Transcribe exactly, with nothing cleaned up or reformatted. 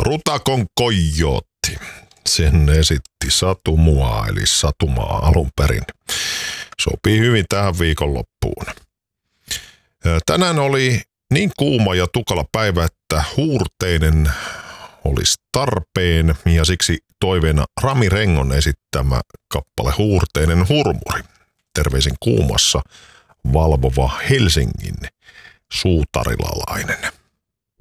Rutakon Kojotti. Sen esitti Satu Mua, eli Satumaa alun perin. Sopii hyvin tähän viikonloppuun. Tänään oli niin kuuma ja tukala päivä, että huurteinen olisi tarpeen, ja siksi toiveena Rami Rengon esittämä kappale Huurteinen hurmuri. Terveisin kuumassa valvova Helsingin suutarilalainen.